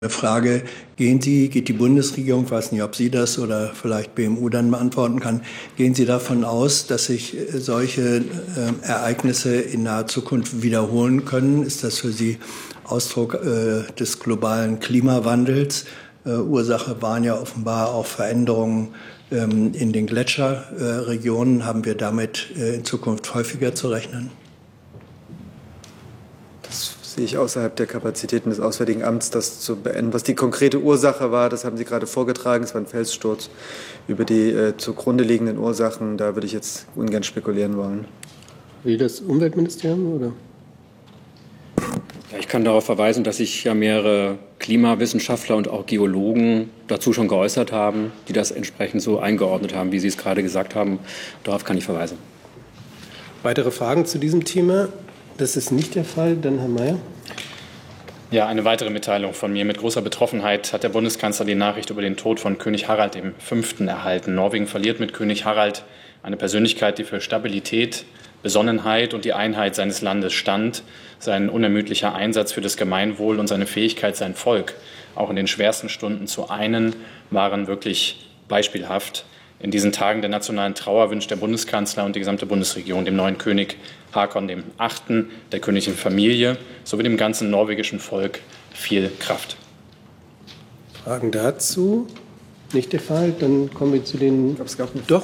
Frage, geht die Bundesregierung, ich weiß nicht, ob Sie das oder vielleicht BMU dann beantworten kann, gehen Sie davon aus, dass sich solche Ereignisse in naher Zukunft wiederholen können? Ist das für Sie Ausdruck des globalen Klimawandels? Ursache waren ja offenbar auch Veränderungen in den Gletscherregionen. Haben wir damit in Zukunft häufiger zu rechnen? Das sehe ich außerhalb der Kapazitäten des Auswärtigen Amts, das zu beenden. Was die konkrete Ursache war, das haben Sie gerade vorgetragen. Es war ein Felssturz. Über die zugrunde liegenden Ursachen, da würde ich jetzt ungern spekulieren wollen. Will das Umweltministerium, oder? Ja, ich kann darauf verweisen, dass sich ja mehrere Klimawissenschaftler und auch Geologen dazu schon geäußert haben, die das entsprechend so eingeordnet haben, wie Sie es gerade gesagt haben. Darauf kann ich verweisen. Weitere Fragen zu diesem Thema? Das ist nicht der Fall. Dann Herr Mayer. Ja, eine weitere Mitteilung von mir. Mit großer Betroffenheit hat der Bundeskanzler die Nachricht über den Tod von König Harald V. erhalten. Norwegen verliert mit König Harald eine Persönlichkeit, die für Stabilität, Besonnenheit und die Einheit seines Landes stand. Sein unermüdlicher Einsatz für das Gemeinwohl und seine Fähigkeit, sein Volk auch in den schwersten Stunden zu einen, waren wirklich beispielhaft. In diesen Tagen der nationalen Trauer wünscht der Bundeskanzler und die gesamte Bundesregierung dem neuen König Haakon VIII., der königlichen Familie sowie dem ganzen norwegischen Volk viel Kraft. Fragen dazu? Nicht der Fall. Dann kommen wir zu den... Ich glaube, es gab nicht. Doch.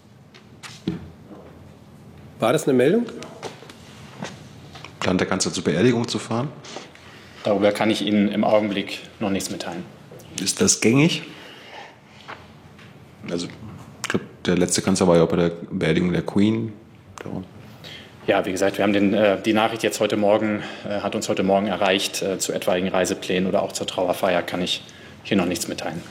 War das eine Meldung? Plant der Kanzler zur Beerdigung zu fahren? Darüber kann ich Ihnen im Augenblick noch nichts mitteilen. Ist das gängig? Also, ich glaube, der letzte Kanzler war ja auch bei der Beerdigung der Queen. Ja, wie gesagt, wir haben die Nachricht jetzt heute Morgen, hat uns heute Morgen erreicht. Zu etwaigen Reiseplänen oder auch zur Trauerfeier kann ich hier noch nichts mitteilen.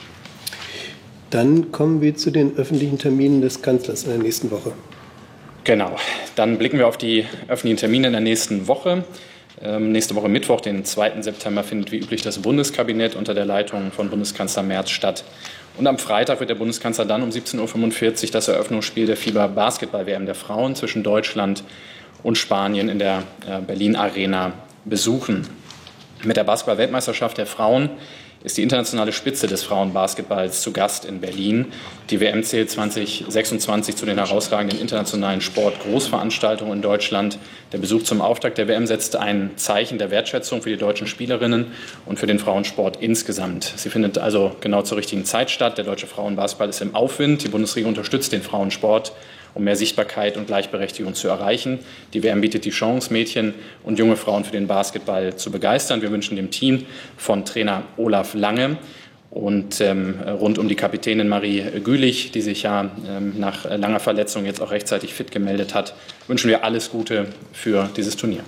Dann kommen wir zu den öffentlichen Terminen des Kanzlers in der nächsten Woche. Genau, dann blicken wir auf die öffentlichen Termine in der nächsten Woche. Nächste Woche Mittwoch, den 2. September, findet wie üblich das Bundeskabinett unter der Leitung von Bundeskanzler Merz statt. Und am Freitag wird der Bundeskanzler dann um 17:45 Uhr das Eröffnungsspiel der FIBA-Basketball-WM der Frauen zwischen Deutschland und Spanien in der Berlin Arena besuchen. Mit der Basketball-Weltmeisterschaft der Frauen ist die internationale Spitze des Frauenbasketballs zu Gast in Berlin. Die WM zählt 2026 zu den herausragenden internationalen Sport-Großveranstaltungen in Deutschland. Der Besuch zum Auftakt der WM setzt ein Zeichen der Wertschätzung für die deutschen Spielerinnen und für den Frauensport insgesamt. Sie findet also genau zur richtigen Zeit statt. Der deutsche Frauenbasketball ist im Aufwind. Die Bundesregierung unterstützt den Frauensport, um mehr Sichtbarkeit und Gleichberechtigung zu erreichen. Die WM bietet die Chance, Mädchen und junge Frauen für den Basketball zu begeistern. Wir wünschen dem Team von Trainer Olaf Lange und rund um die Kapitänin Marie Gülich, die sich ja nach langer Verletzung jetzt auch rechtzeitig fit gemeldet hat, wünschen wir alles Gute für dieses Turnier.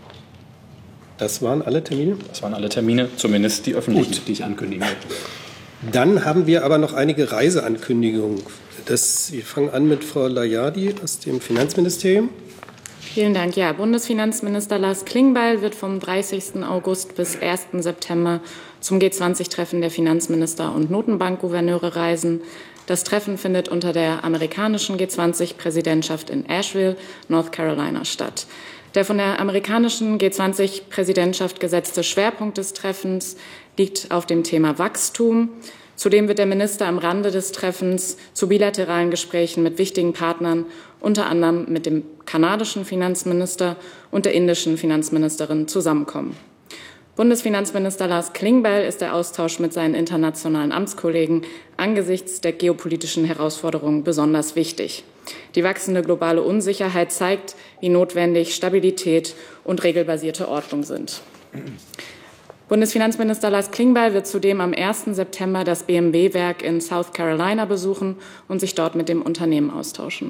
Das waren alle Termine? Das waren alle Termine, zumindest die öffentlichen, die ich ankündigen will. Dann haben wir aber noch einige Reiseankündigungen. Wir fangen an mit Frau Layadi aus dem Finanzministerium. Vielen Dank. Ja, Bundesfinanzminister Lars Klingbeil wird vom 30. August bis 1. September zum G20-Treffen der Finanzminister und Notenbankgouverneure reisen. Das Treffen findet unter der amerikanischen G20-Präsidentschaft in Asheville, North Carolina, statt. Der von der amerikanischen G20-Präsidentschaft gesetzte Schwerpunkt des Treffens liegt auf dem Thema Wachstum. Zudem wird der Minister am Rande des Treffens zu bilateralen Gesprächen mit wichtigen Partnern, unter anderem mit dem kanadischen Finanzminister und der indischen Finanzministerin, zusammenkommen. Bundesfinanzminister Lars Klingbeil ist der Austausch mit seinen internationalen Amtskollegen angesichts der geopolitischen Herausforderungen besonders wichtig. Die wachsende globale Unsicherheit zeigt, wie notwendig Stabilität und regelbasierte Ordnung sind. Bundesfinanzminister Lars Klingbeil wird zudem am 1. September das BMW-Werk in South Carolina besuchen und sich dort mit dem Unternehmen austauschen.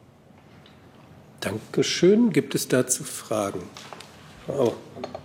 Dankeschön. Gibt es dazu Fragen? Frau.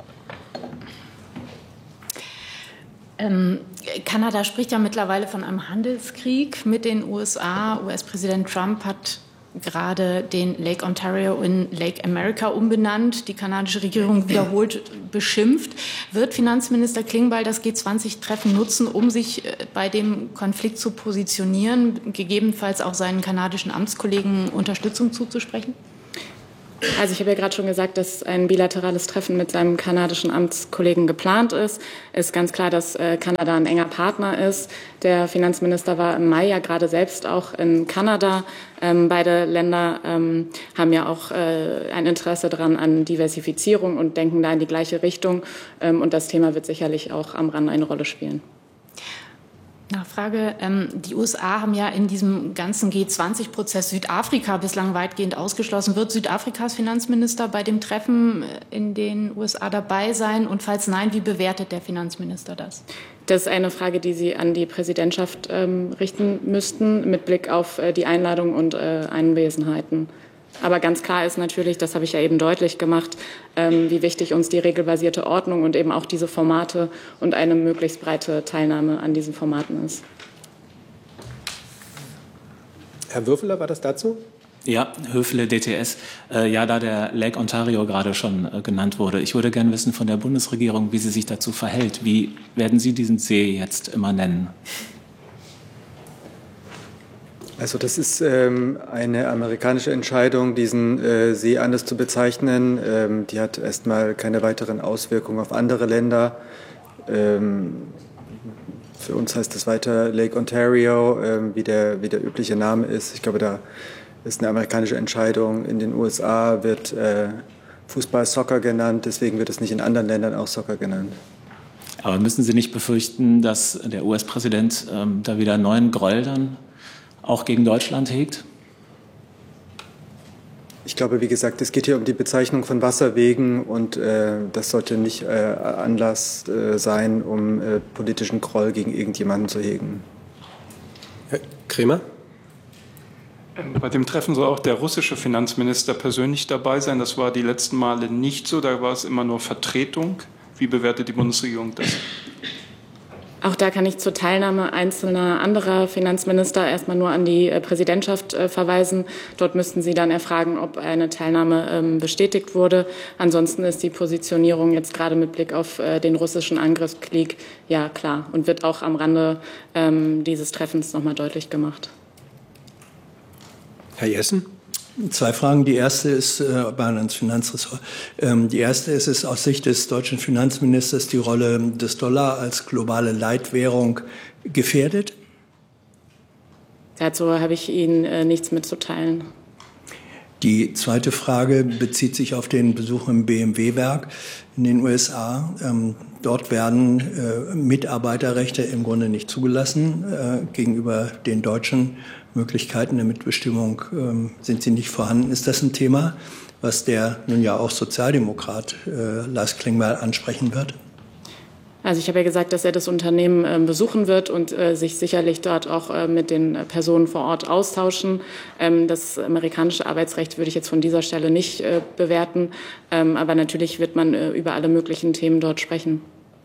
Kanada spricht ja mittlerweile von einem Handelskrieg mit den USA. US-Präsident Trump hat gerade den Lake Ontario in Lake America umbenannt. Die kanadische Regierung wiederholt beschimpft. Wird Finanzminister Klingbeil das G20-Treffen nutzen, um sich bei dem Konflikt zu positionieren, gegebenenfalls auch seinen kanadischen Amtskollegen Unterstützung zuzusprechen? Also ich habe ja gerade schon gesagt, dass ein bilaterales Treffen mit seinem kanadischen Amtskollegen geplant ist. Es ist ganz klar, dass Kanada ein enger Partner ist. Der Finanzminister war im Mai ja gerade selbst auch in Kanada. Beide Länder haben ja auch ein Interesse daran an Diversifizierung und denken da in die gleiche Richtung. Und das Thema wird sicherlich auch am Rande eine Rolle spielen. Nachfrage. Die USA haben ja in diesem ganzen G20-Prozess Südafrika bislang weitgehend ausgeschlossen. Wird Südafrikas Finanzminister bei dem Treffen in den USA dabei sein? Und falls nein, wie bewertet der Finanzminister das? Das ist eine Frage, die Sie an die Präsidentschaft richten müssten, mit Blick auf die Einladung und Anwesenheiten. Aber ganz klar ist natürlich, das habe ich ja eben deutlich gemacht, wie wichtig uns die regelbasierte Ordnung und eben auch diese Formate und eine möglichst breite Teilnahme an diesen Formaten ist. Herr Würfeler, war das dazu? Ja, Höfle, DTS. Ja, da der Lake Ontario gerade schon genannt wurde. Ich würde gerne wissen von der Bundesregierung, wie sie sich dazu verhält. Wie werden Sie diesen See jetzt immer nennen? Also das ist eine amerikanische Entscheidung, diesen See anders zu bezeichnen. Die hat erstmal keine weiteren Auswirkungen auf andere Länder. Für uns heißt es weiter Lake Ontario, wie der übliche Name ist. Ich glaube, da ist eine amerikanische Entscheidung. In den USA wird Fußball Soccer genannt, deswegen wird es nicht in anderen Ländern auch Soccer genannt. Aber müssen Sie nicht befürchten, dass der US-Präsident da wieder einen neuen Groll dann auch gegen Deutschland hegt? Ich glaube, wie gesagt, es geht hier um die Bezeichnung von Wasserwegen und das sollte nicht Anlass sein, um politischen Groll gegen irgendjemanden zu hegen. Herr Kremer? Bei dem Treffen soll auch der russische Finanzminister persönlich dabei sein. Das war die letzten Male nicht so, da war es immer nur Vertretung. Wie bewertet die Bundesregierung das? Auch da kann ich zur Teilnahme einzelner anderer Finanzminister erstmal nur an die Präsidentschaft verweisen. Dort müssten Sie dann erfragen, ob eine Teilnahme bestätigt wurde. Ansonsten ist die Positionierung jetzt gerade mit Blick auf den russischen Angriffskrieg ja klar und wird auch am Rande dieses Treffens nochmal deutlich gemacht. Herr Jessen? Zwei Fragen. Die erste ist ans Finanzressort. Die erste ist es aus Sicht des deutschen Finanzministers die Rolle des Dollar als globale Leitwährung gefährdet? Dazu habe ich Ihnen nichts mitzuteilen. Die zweite Frage bezieht sich auf den Besuch im BMW-Werk in den USA. Dort werden Mitarbeiterrechte im Grunde nicht zugelassen. Gegenüber den deutschen Möglichkeiten der Mitbestimmung sind sie nicht vorhanden. Ist das ein Thema, was der nun ja auch Sozialdemokrat Lars Klingbeil ansprechen wird? Also ich habe ja gesagt, dass er das Unternehmen besuchen wird und sich sicherlich dort auch mit den Personen vor Ort austauschen. Das amerikanische Arbeitsrecht würde ich jetzt von dieser Stelle nicht bewerten. Aber natürlich wird man über alle möglichen Themen dort sprechen.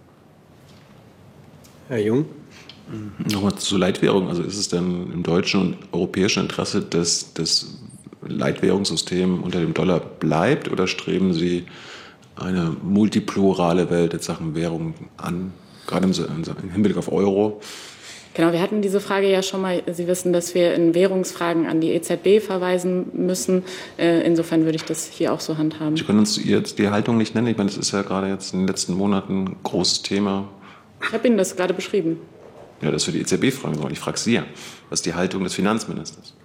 Herr Jung? Nochmal zur Leitwährung. Also ist es dann im deutschen und europäischen Interesse, dass das Leitwährungssystem unter dem Dollar bleibt, oder streben Sie eine multiplurale Welt in Sachen Währung an, gerade im Hinblick auf Euro? Genau, wir hatten diese Frage ja schon mal. Sie wissen, dass wir in Währungsfragen an die EZB verweisen müssen. Insofern würde ich das hier auch so handhaben. Sie können uns jetzt die Haltung nicht nennen. Ich meine, das ist ja gerade jetzt in den letzten Monaten ein großes Thema. Ich habe Ihnen das gerade beschrieben. Ja, das für die EZB fragen soll. Ich frage Sie ja. Was ist die Haltung des Finanzministers?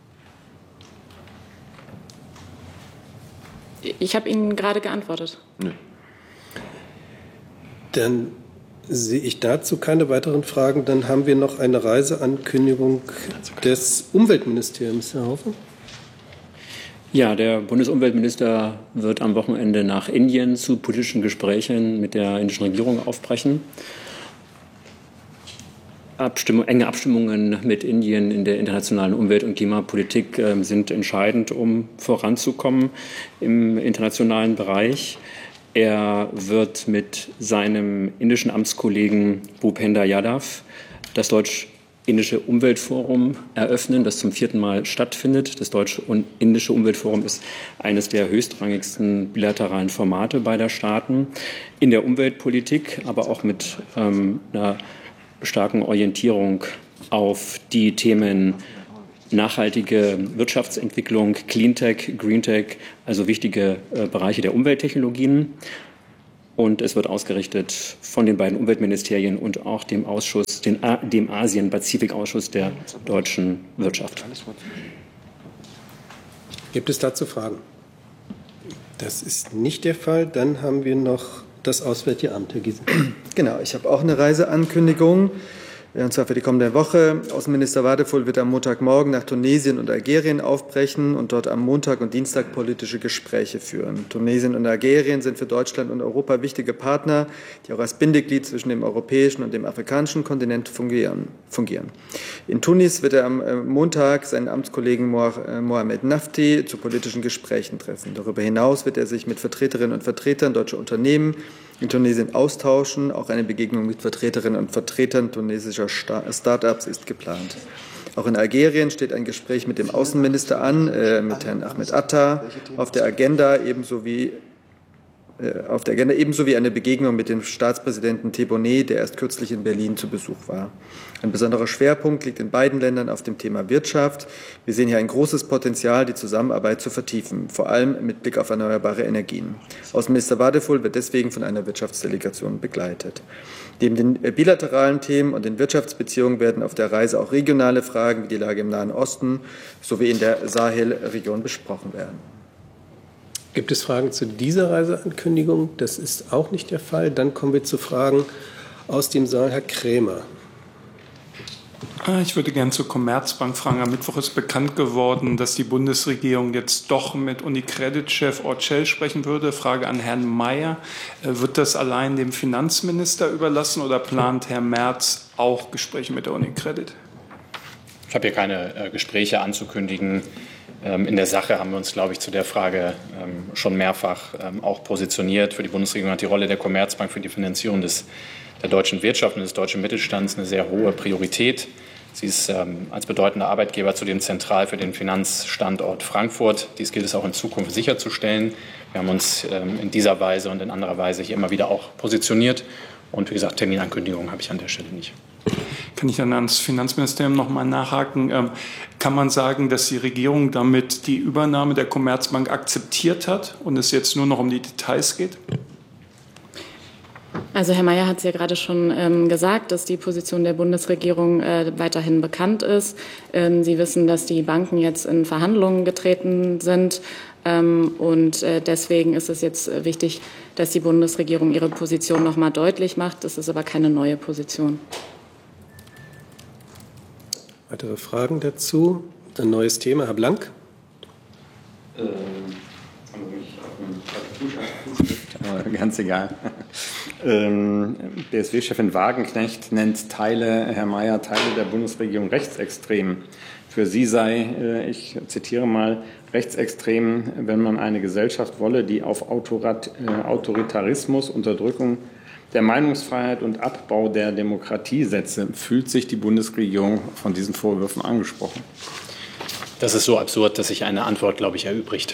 Ich habe Ihnen gerade geantwortet. Nö. Dann sehe ich dazu keine weiteren Fragen. Dann haben wir noch eine Reiseankündigung des Umweltministeriums, Herr Haufe. Ja, der Bundesumweltminister wird am Wochenende nach Indien zu politischen Gesprächen mit der indischen Regierung aufbrechen. Enge Abstimmungen mit Indien in der internationalen Umwelt- und Klimapolitik sind entscheidend, um voranzukommen im internationalen Bereich. Er wird mit seinem indischen Amtskollegen Bhupender Yadav das Deutsch-Indische Umweltforum eröffnen, das zum 4. Mal stattfindet. Das Deutsch-Indische Umweltforum ist eines der höchstrangigsten bilateralen Formate beider Staaten in der Umweltpolitik, aber auch mit einer starken Orientierung auf die Themen nachhaltige Wirtschaftsentwicklung, Cleantech, Greentech, also wichtige Bereiche der Umwelttechnologien. Und es wird ausgerichtet von den beiden Umweltministerien und auch dem Ausschuss, dem Asien-Pazifik-Ausschuss der deutschen Wirtschaft. Gibt es dazu Fragen? Das ist nicht der Fall. Dann haben wir noch das Auswärtige Amt, Herr Giesen. Genau, ich habe auch eine Reiseankündigung. Und zwar für die kommende Woche. Außenminister Wadefull wird am Montagmorgen nach Tunesien und Algerien aufbrechen und dort am Montag und Dienstag politische Gespräche führen. Tunesien und Algerien sind für Deutschland und Europa wichtige Partner, die auch als Bindeglied zwischen dem europäischen und dem afrikanischen Kontinent fungieren. In Tunis wird er am Montag seinen Amtskollegen Mohamed Nafti zu politischen Gesprächen treffen. Darüber hinaus wird er sich mit Vertreterinnen und Vertretern deutscher Unternehmen in Tunesien austauschen. Auch eine Begegnung mit Vertreterinnen und Vertretern tunesischer Start-ups ist geplant. Auch in Algerien steht ein Gespräch mit dem Außenminister an, mit Herrn Ahmed Atta, auf der Agenda ebenso wie eine Begegnung mit dem Staatspräsidenten Tebboune, der erst kürzlich in Berlin zu Besuch war. Ein besonderer Schwerpunkt liegt in beiden Ländern auf dem Thema Wirtschaft. Wir sehen hier ein großes Potenzial, die Zusammenarbeit zu vertiefen, vor allem mit Blick auf erneuerbare Energien. Außenminister Wadefull wird deswegen von einer Wirtschaftsdelegation begleitet. Neben den bilateralen Themen und den Wirtschaftsbeziehungen werden auf der Reise auch regionale Fragen wie die Lage im Nahen Osten sowie in der Sahel-Region besprochen werden. Gibt es Fragen zu dieser Reiseankündigung? Das ist auch nicht der Fall. Dann kommen wir zu Fragen aus dem Saal. Herr Krämer. Ich würde gerne zur Commerzbank fragen. Am Mittwoch ist bekannt geworden, dass die Bundesregierung jetzt doch mit UniCredit-Chef Orcel sprechen würde. Frage an Herrn Mayer. Wird das allein dem Finanzminister überlassen oder plant Herr Merz auch Gespräche mit der UniCredit? Ich habe hier keine Gespräche anzukündigen. In der Sache haben wir uns, glaube ich, zu der Frage schon mehrfach auch positioniert. Für die Bundesregierung hat die Rolle der Commerzbank für die Finanzierung der deutschen Wirtschaft und des deutschen Mittelstands eine sehr hohe Priorität. Sie ist als bedeutender Arbeitgeber zudem zentral für den Finanzstandort Frankfurt. Dies gilt es auch in Zukunft sicherzustellen. Wir haben uns in dieser Weise und in anderer Weise hier immer wieder auch positioniert. Und wie gesagt, Terminankündigungen habe ich an der Stelle nicht. Kann ich dann ans Finanzministerium noch mal nachhaken? Kann man sagen, dass die Regierung damit die Übernahme der Commerzbank akzeptiert hat und es jetzt nur noch um die Details geht? Also Herr Mayer hat es ja gerade schon gesagt, dass die Position der Bundesregierung weiterhin bekannt ist. Sie wissen, dass die Banken jetzt in Verhandlungen getreten sind. Und deswegen ist es jetzt wichtig, dass die Bundesregierung ihre Position noch mal deutlich macht. Das ist aber keine neue Position. Weitere Fragen dazu? Ein neues Thema. Herr Blank. Ganz egal. BSW-Chefin Wagenknecht nennt Herr Mayer, Teile der Bundesregierung rechtsextrem. Für sie sei, ich zitiere mal, rechtsextrem, wenn man eine Gesellschaft wolle, die auf Autoritarismus, Unterdrückung der Meinungsfreiheit und Abbau der Demokratie setze. Fühlt sich die Bundesregierung von diesen Vorwürfen angesprochen? Das ist so absurd, dass sich eine Antwort, glaube ich, erübrigt.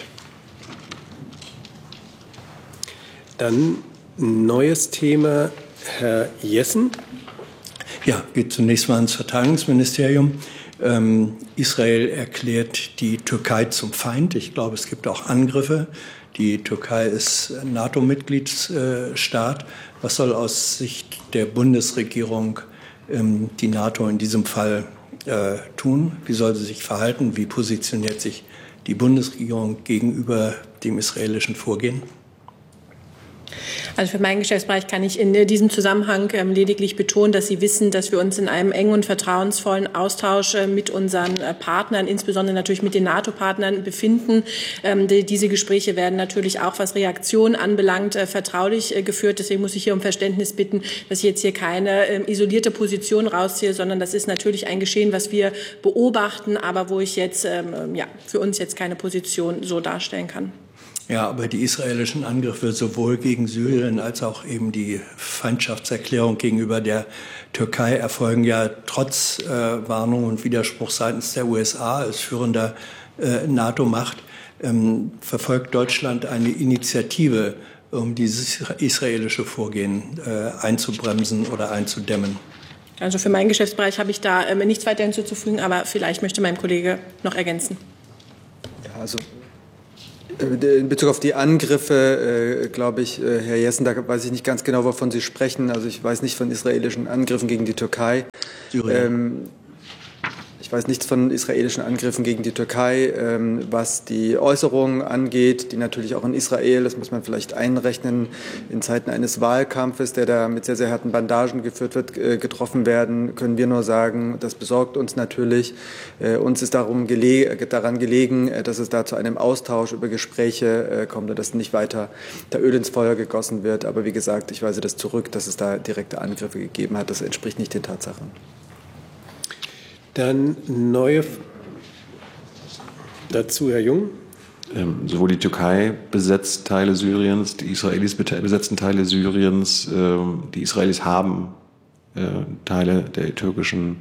Dann neues Thema, Herr Jessen. Ja, geht zunächst mal ans Verteidigungsministerium. Israel erklärt die Türkei zum Feind. Ich glaube, es gibt auch Angriffe. Die Türkei ist NATO-Mitgliedsstaat. Was soll aus Sicht der Bundesregierung die NATO in diesem Fall tun? Wie soll sie sich verhalten? Wie positioniert sich die Bundesregierung gegenüber dem israelischen Vorgehen? Also für meinen Geschäftsbereich kann ich in diesem Zusammenhang lediglich betonen, dass Sie wissen, dass wir uns in einem engen und vertrauensvollen Austausch mit unseren Partnern, insbesondere natürlich mit den NATO-Partnern, befinden. Diese Gespräche werden natürlich auch, was Reaktionen anbelangt, vertraulich geführt. Deswegen muss ich hier um Verständnis bitten, dass ich jetzt hier keine isolierte Position rausziehe, sondern das ist natürlich ein Geschehen, was wir beobachten, aber wo ich jetzt für uns jetzt keine Position so darstellen kann. Ja, aber die israelischen Angriffe sowohl gegen Syrien als auch eben die Feindschaftserklärung gegenüber der Türkei erfolgen ja trotz Warnung und Widerspruch seitens der USA als führender NATO-Macht. Verfolgt Deutschland eine Initiative, um dieses israelische Vorgehen einzubremsen oder einzudämmen? Also für meinen Geschäftsbereich habe ich da nichts weiter hinzuzufügen, aber vielleicht möchte mein Kollege noch ergänzen. Ja, also in Bezug auf die Angriffe, glaube ich, Herr Jessen, da weiß ich nicht ganz genau, wovon Sie sprechen. Also ich weiß nicht von israelischen Angriffen gegen die Türkei. Ich weiß nichts von israelischen Angriffen gegen die Türkei, was die Äußerungen angeht, die natürlich auch in Israel, das muss man vielleicht einrechnen, in Zeiten eines Wahlkampfes, der da mit sehr, sehr harten Bandagen geführt wird, getroffen werden, können wir nur sagen, das besorgt uns natürlich. Uns ist daran gelegen, dass es da zu einem Austausch über Gespräche kommt und dass nicht weiter da Öl ins Feuer gegossen wird. Aber wie gesagt, ich weise das zurück, dass es da direkte Angriffe gegeben hat. Das entspricht nicht den Tatsachen. Dann dazu, Herr Jung. Sowohl die Türkei besetzt Teile Syriens, die Israelis besetzen Teile Syriens. Die Israelis haben Teile der türkischen,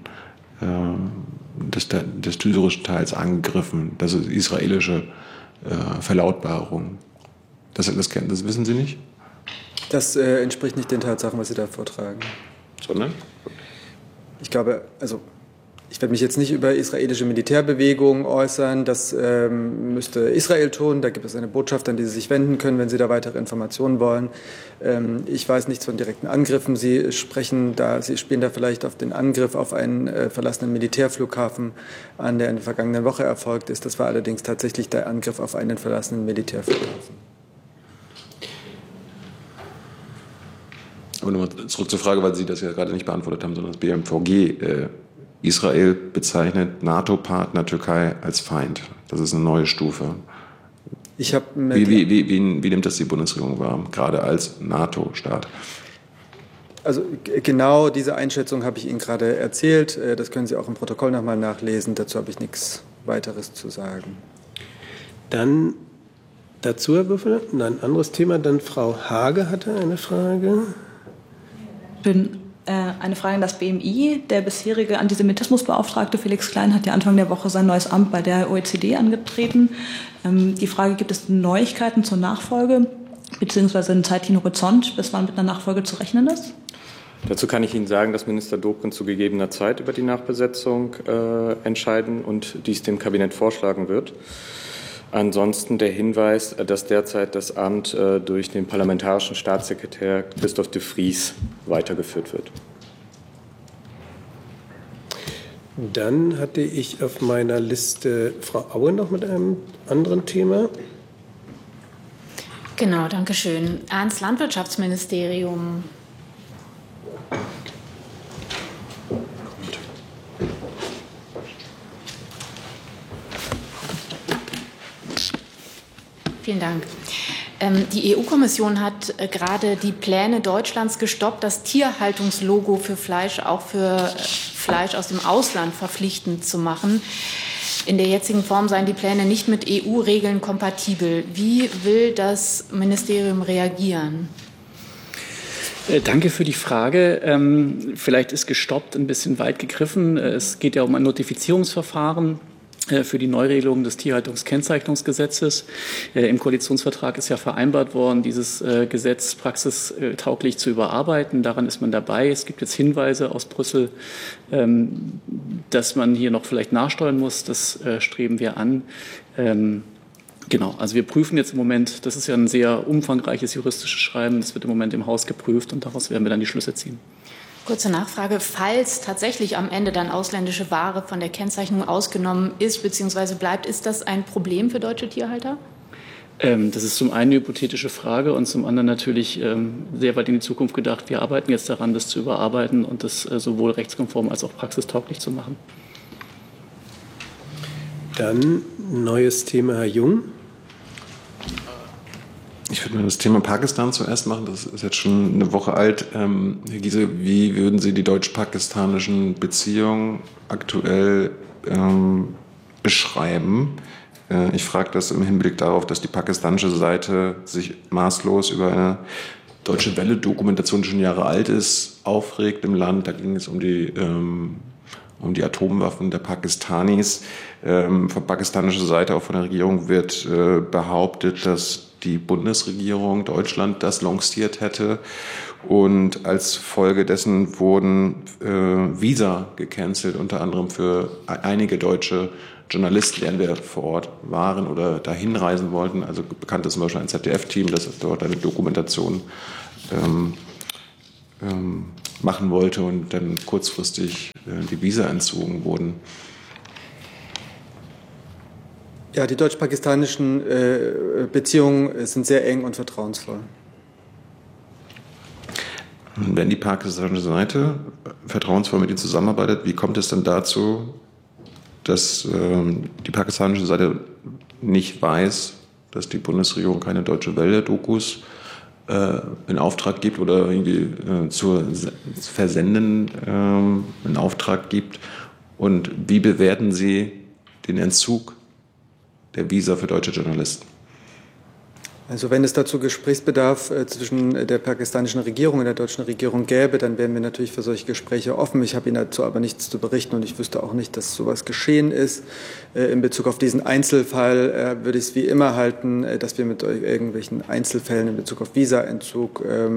des syrischen Teils angegriffen. Das ist israelische Verlautbarung. Das wissen Sie nicht? Das entspricht nicht den Tatsachen, was Sie da vortragen. Sondern? Ich glaube, ich werde mich jetzt nicht über israelische Militärbewegungen äußern. Das müsste Israel tun. Da gibt es eine Botschaft, an die Sie sich wenden können, wenn Sie da weitere Informationen wollen. Ich weiß nichts von direkten Angriffen. Sie spielen da vielleicht auf den Angriff auf einen verlassenen Militärflughafen an, der in der vergangenen Woche erfolgt ist. Das war allerdings tatsächlich der Angriff auf einen verlassenen Militärflughafen. Aber nochmal zurück zur Frage, weil Sie das ja gerade nicht beantwortet haben, sondern das BMVG. Israel bezeichnet NATO-Partner Türkei als Feind. Das ist eine neue Stufe. Wie nimmt das die Bundesregierung wahr, gerade als NATO-Staat? Also genau diese Einschätzung habe ich Ihnen gerade erzählt. Das können Sie auch im Protokoll nochmal nachlesen. Dazu habe ich nichts weiteres zu sagen. Dann dazu, Herr Büffel, ein anderes Thema. Dann Frau Hage hatte eine Frage. Eine Frage an das BMI. Der bisherige Antisemitismusbeauftragte Felix Klein hat ja Anfang der Woche sein neues Amt bei der OECD angetreten. Die Frage, gibt es Neuigkeiten zur Nachfolge beziehungsweise einen zeitlichen Horizont, bis wann mit einer Nachfolge zu rechnen ist? Dazu kann ich Ihnen sagen, dass Minister Dobrindt zu gegebener Zeit über die Nachbesetzung entscheiden und dies dem Kabinett vorschlagen wird. Ansonsten der Hinweis, dass derzeit das Amt durch den parlamentarischen Staatssekretär Christoph de Vries weitergeführt wird. Dann hatte ich auf meiner Liste Frau Aue noch mit einem anderen Thema. Genau, danke schön. Ans Landwirtschaftsministerium. Vielen Dank. Die EU-Kommission hat gerade die Pläne Deutschlands gestoppt, das Tierhaltungslogo für Fleisch auch für Fleisch aus dem Ausland verpflichtend zu machen. In der jetzigen Form seien die Pläne nicht mit EU-Regeln kompatibel. Wie will das Ministerium reagieren? Danke für die Frage. Vielleicht ist gestoppt ein bisschen weit gegriffen. Es geht ja um ein Notifizierungsverfahren für die Neuregelung des Tierhaltungskennzeichnungsgesetzes. Im Koalitionsvertrag ist ja vereinbart worden, dieses Gesetz praxistauglich zu überarbeiten. Daran ist man dabei. Es gibt jetzt Hinweise aus Brüssel, dass man hier noch vielleicht nachsteuern muss. Das streben wir an. Genau, also wir prüfen jetzt im Moment, das ist ja ein sehr umfangreiches juristisches Schreiben, das wird im Moment im Haus geprüft und daraus werden wir dann die Schlüsse ziehen. Kurze Nachfrage, falls tatsächlich am Ende dann ausländische Ware von der Kennzeichnung ausgenommen ist bzw. bleibt, ist das ein Problem für deutsche Tierhalter? Das ist zum einen eine hypothetische Frage und zum anderen natürlich sehr weit in die Zukunft gedacht. Wir arbeiten jetzt daran, das zu überarbeiten und das sowohl rechtskonform als auch praxistauglich zu machen. Dann neues Thema, Herr Jung. Ich würde mal das Thema Pakistan zuerst machen. Das ist jetzt schon eine Woche alt. Herr Giese, wie würden Sie die deutsch-pakistanischen Beziehungen aktuell beschreiben? Ich frage das im Hinblick darauf, dass die pakistanische Seite sich maßlos über eine Deutsche Welle-Dokumentation, die schon Jahre alt ist, aufregt im Land. Da ging es um die Atomwaffen der Pakistanis. Von pakistanischer Seite, auch von der Regierung, wird behauptet, dass die Bundesregierung Deutschland das lanciert hätte. Und als Folge dessen wurden Visa gecancelt, unter anderem für einige deutsche Journalisten, die entweder vor Ort waren oder dahin reisen wollten. Also bekannt ist zum Beispiel ein ZDF-Team, das dort eine Dokumentation machen wollte und dann kurzfristig die Visa entzogen wurden. Ja, die deutsch-pakistanischen Beziehungen sind sehr eng und vertrauensvoll. Wenn die pakistanische Seite vertrauensvoll mit ihnen zusammenarbeitet, wie kommt es dann dazu, dass die pakistanische Seite nicht weiß, dass die Bundesregierung keine Deutsche Welle-Dokus in Auftrag gibt oder irgendwie zu versenden in Auftrag gibt? Und wie bewerten Sie den Entzug der Visa für deutsche Journalisten? Also wenn es dazu Gesprächsbedarf zwischen der pakistanischen Regierung und der deutschen Regierung gäbe, dann wären wir natürlich für solche Gespräche offen. Ich habe Ihnen dazu aber nichts zu berichten und ich wüsste auch nicht, dass sowas geschehen ist. In Bezug auf diesen Einzelfall würde ich es wie immer halten, dass wir mit irgendwelchen Einzelfällen in Bezug auf Visaentzug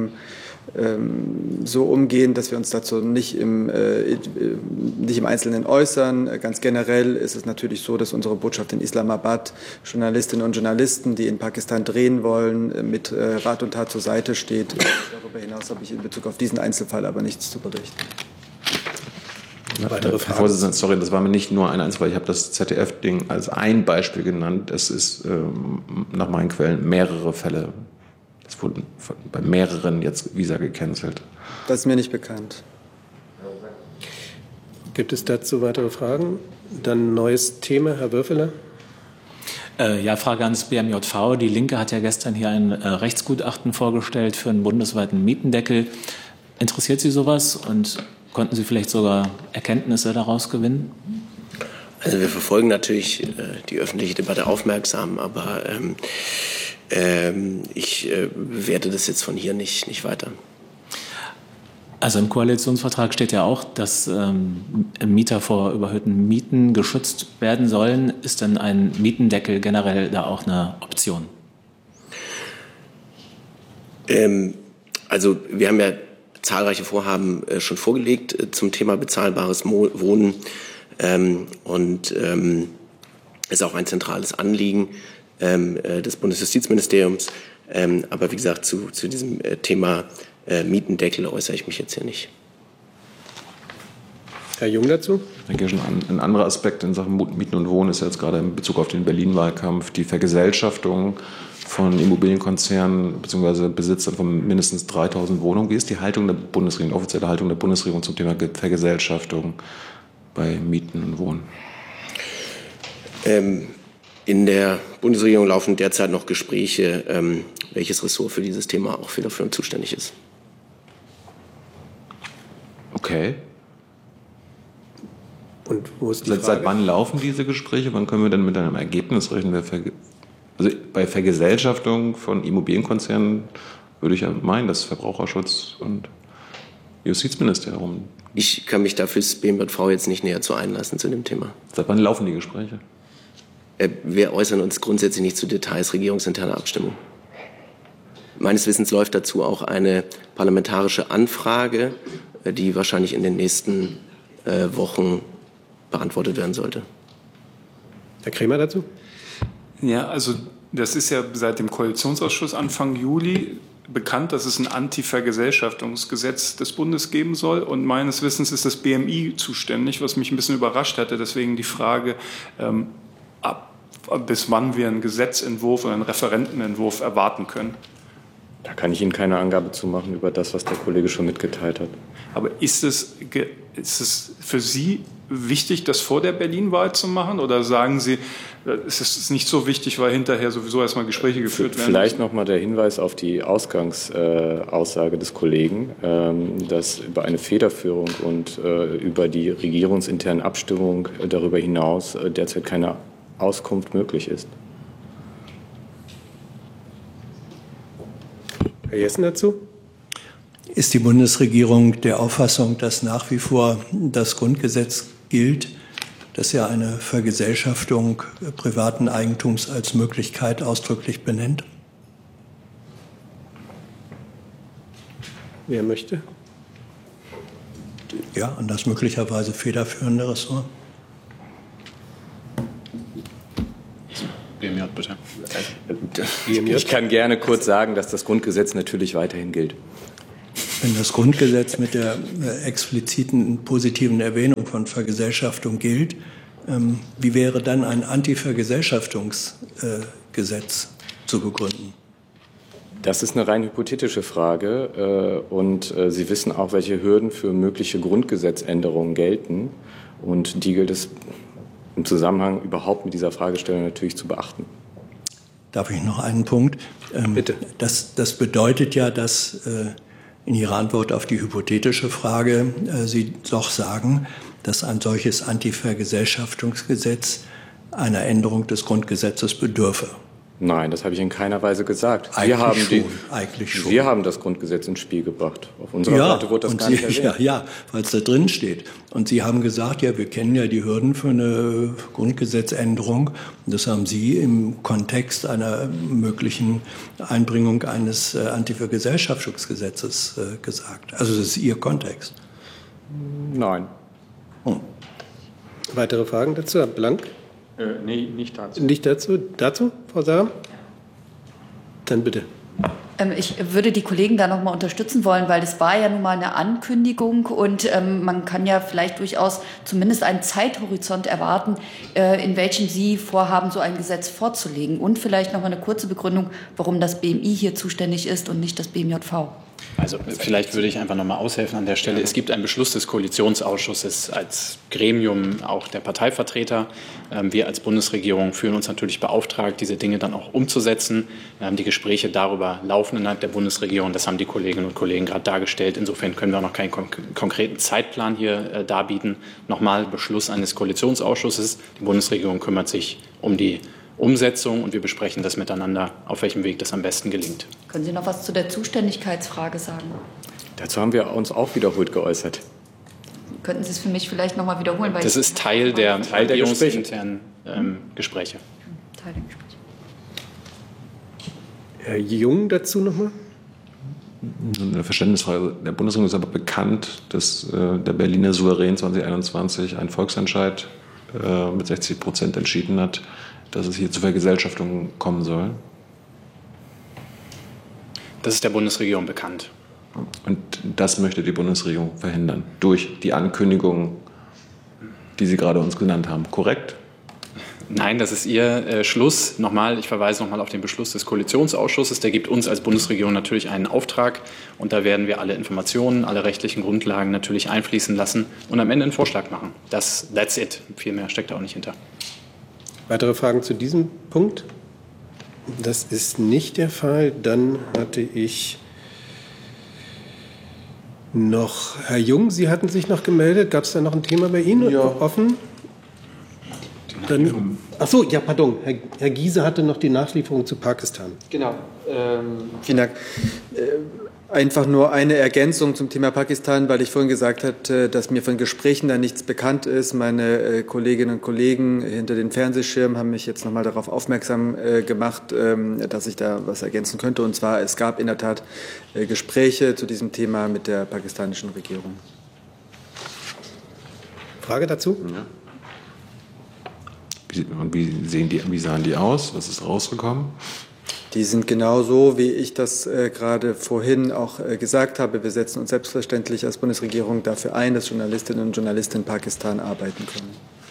so umgehen, dass wir uns dazu nicht im Einzelnen äußern. Ganz generell ist es natürlich so, dass unsere Botschaft in Islamabad Journalistinnen und Journalisten, die in Pakistan drehen wollen, mit Rat und Tat zur Seite steht. Darüber hinaus habe ich in Bezug auf diesen Einzelfall aber nichts zu berichten. Weitere Fragen? Herr Vorsitzender, sorry, das war mir nicht nur ein Einzelfall. Ich habe das ZDF-Ding als ein Beispiel genannt. Es ist nach meinen Quellen mehrere Fälle. Es wurden bei mehreren jetzt Visa gecancelt. Das ist mir nicht bekannt. Gibt es dazu weitere Fragen? Dann neues Thema, Herr Würfeler. Ja, Frage ans BMJV. Die Linke hat ja gestern hier ein Rechtsgutachten vorgestellt für einen bundesweiten Mietendeckel. Interessiert Sie sowas und konnten Sie vielleicht sogar Erkenntnisse daraus gewinnen? Also wir verfolgen natürlich die öffentliche Debatte aufmerksam, aber ich bewerte das jetzt von hier nicht weiter. Also im Koalitionsvertrag steht ja auch, dass Mieter vor überhöhten Mieten geschützt werden sollen. Ist denn ein Mietendeckel generell da auch eine Option? Also wir haben ja zahlreiche Vorhaben schon vorgelegt zum Thema bezahlbares Wohnen und ist auch ein zentrales Anliegen des Bundesjustizministeriums. Aber wie gesagt, zu diesem Thema Mietendeckel äußere ich mich jetzt hier nicht. Herr Jung dazu? Ich denke schon, ein anderer Aspekt in Sachen Mieten und Wohnen ist jetzt gerade in Bezug auf den Berlin-Wahlkampf die Vergesellschaftung von Immobilienkonzernen bzw. Besitzern von mindestens 3.000 Wohnungen. Wie ist die Haltung der Bundesregierung, die offizielle Haltung der Bundesregierung zum Thema Vergesellschaftung bei Mieten und Wohnen? In der Bundesregierung laufen derzeit noch Gespräche, welches Ressort für dieses Thema auch dafür zuständig ist. Okay. Und wo ist die Frage? Seit wann laufen diese Gespräche? Wann können wir denn mit einem Ergebnis rechnen? Also bei Vergesellschaftung von Immobilienkonzernen würde ich ja meinen, dass Verbraucherschutz und Justizministerium. Ich kann mich da fürs BMJV jetzt nicht näher zu einlassen zu dem Thema. Seit wann laufen die Gespräche? Wir äußern uns grundsätzlich nicht zu Details regierungsinterner Abstimmung. Meines Wissens läuft dazu auch eine parlamentarische Anfrage, die wahrscheinlich in den nächsten Wochen beantwortet werden sollte. Herr Kremer dazu? Ja, also das ist ja seit dem Koalitionsausschuss Anfang Juli bekannt, dass es ein Anti-Vergesellschaftungsgesetz des Bundes geben soll. Und meines Wissens ist das BMI zuständig, was mich ein bisschen überrascht hatte. Deswegen die Frage, bis wann wir einen Gesetzentwurf oder einen Referentenentwurf erwarten können. Da kann ich Ihnen keine Angabe zu machen über das, was der Kollege schon mitgeteilt hat. Aber ist es für Sie wichtig, das vor der Berlin-Wahl zu machen? Oder sagen Sie, es ist nicht so wichtig, weil hinterher sowieso erstmal Gespräche geführt werden? Vielleicht noch mal der Hinweis auf die Ausgangsaussage des Kollegen, dass über eine Federführung und über die regierungsinternen Abstimmung darüber hinaus derzeit keine Auskunft möglich ist. Herr Jessen dazu? Ist die Bundesregierung der Auffassung, dass nach wie vor das Grundgesetz gilt, das ja eine Vergesellschaftung privaten Eigentums als Möglichkeit ausdrücklich benennt? Wer möchte? Ja, an das möglicherweise federführende Ressort. BMJ, bitte. Ich kann gerne kurz sagen, dass das Grundgesetz natürlich weiterhin gilt. Wenn das Grundgesetz mit der expliziten positiven Erwähnung von Vergesellschaftung gilt, wie wäre dann ein Antivergesellschaftungsgesetz zu begründen? Das ist eine rein hypothetische Frage und Sie wissen auch, welche Hürden für mögliche Grundgesetzänderungen gelten und die gilt es im Zusammenhang überhaupt mit dieser Fragestellung natürlich zu beachten. Darf ich noch einen Punkt? Bitte. Das bedeutet ja, dass in Ihrer Antwort auf die hypothetische Frage Sie doch sagen, dass ein solches Antivergesellschaftungsgesetz einer Änderung des Grundgesetzes bedürfe. Nein, das habe ich in keiner Weise gesagt. Eigentlich schon. Wir haben das Grundgesetz ins Spiel gebracht. Auf unserer Seite wurde das gar nicht erwähnt. Ja, weil es da drin steht. Und Sie haben gesagt, ja, wir kennen ja die Hürden für eine Grundgesetzänderung. Und das haben Sie im Kontext einer möglichen Einbringung eines Antivergesellschaftungsgesetzes gesagt. Also das ist Ihr Kontext. Nein. Weitere Fragen dazu? Herr Blank? Nee, nicht dazu. Nicht dazu? Dazu, Frau Saar? Dann bitte. Ich würde die Kollegen da noch mal unterstützen wollen, weil es war ja nun mal eine Ankündigung und man kann ja vielleicht durchaus zumindest einen Zeithorizont erwarten, in welchem Sie vorhaben, so ein Gesetz vorzulegen. Und vielleicht noch mal eine kurze Begründung, warum das BMI hier zuständig ist und nicht das BMJV. Also vielleicht würde ich einfach noch mal aushelfen an der Stelle. Es gibt einen Beschluss des Koalitionsausschusses als Gremium auch der Parteivertreter. Wir als Bundesregierung fühlen uns natürlich beauftragt, diese Dinge dann auch umzusetzen. Die Gespräche darüber laufen innerhalb der Bundesregierung. Das haben die Kolleginnen und Kollegen gerade dargestellt. Insofern können wir auch noch keinen konkreten Zeitplan hier darbieten. Nochmal Beschluss eines Koalitionsausschusses. Die Bundesregierung kümmert sich um die Umsetzung und wir besprechen das miteinander, auf welchem Weg das am besten gelingt. Können Sie noch was zu der Zuständigkeitsfrage sagen? Dazu haben wir uns auch wiederholt geäußert. Könnten Sie es für mich vielleicht noch mal wiederholen? Weil das ist Teil der regierungsinternen Gespräche. Teil der Gespräche. Herr Jung dazu noch mal? Eine Verständnisfrage. Der Bundesregierung ist aber bekannt, dass der Berliner Souverän 2021 einen Volksentscheid mit 60% entschieden hat, dass es hier zu Vergesellschaftung kommen soll. Das ist der Bundesregierung bekannt. Und das möchte die Bundesregierung verhindern, durch die Ankündigung, die Sie gerade uns genannt haben. Korrekt? Nein, das ist Ihr Schluss. Nochmal, ich verweise nochmal auf den Beschluss des Koalitionsausschusses. Der gibt uns als Bundesregierung natürlich einen Auftrag. Und da werden wir alle Informationen, alle rechtlichen Grundlagen natürlich einfließen lassen und am Ende einen Vorschlag machen. That's it. Viel mehr steckt da auch nicht hinter. Weitere Fragen zu diesem Punkt? Das ist nicht der Fall. Dann hatte ich noch Herr Jung, Sie hatten sich noch gemeldet. Gab es da noch ein Thema bei Ihnen offen? Dann, ach so, ja, pardon. Herr Giese hatte noch die Nachlieferung zu Pakistan. Genau. Vielen Dank. Einfach nur eine Ergänzung zum Thema Pakistan, weil ich vorhin gesagt hatte, dass mir von Gesprächen da nichts bekannt ist. Meine Kolleginnen und Kollegen hinter den Fernsehschirmen haben mich jetzt noch mal darauf aufmerksam gemacht, dass ich da was ergänzen könnte. Und zwar, es gab in der Tat Gespräche zu diesem Thema mit der pakistanischen Regierung. Frage dazu? Ja. Wie sahen die aus? Was ist rausgekommen? Die sind genauso, wie ich das gerade vorhin auch gesagt habe. Wir setzen uns selbstverständlich als Bundesregierung dafür ein, dass Journalistinnen und Journalisten in Pakistan arbeiten können.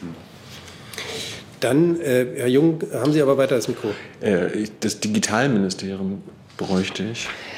Dann, Herr Jung, haben Sie aber weiter das Mikro. Das Digitalministerium bräuchte ich.